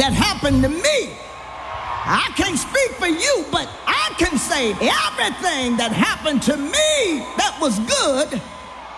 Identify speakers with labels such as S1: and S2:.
S1: that happened to me. I can't speak for you, but I can say everything that happened to me that was good